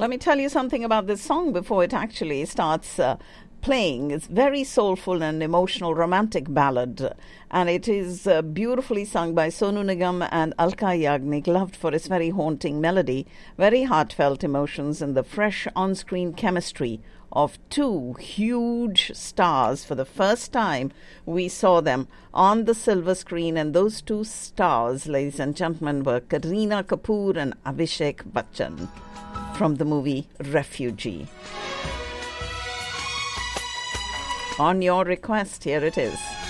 Let me tell you something about this song before it actually starts playing. It's very soulful and emotional romantic ballad, and it is beautifully sung by Sonu Nigam and Alka Yagnik, loved for its very haunting melody, very heartfelt emotions, and the fresh on-screen chemistry of two huge stars. For the first time, we saw them on the silver screen, and those two stars, ladies and gentlemen, were Kareena Kapoor and Abhishek Bachchan from the movie Refugee. On your request, here it is.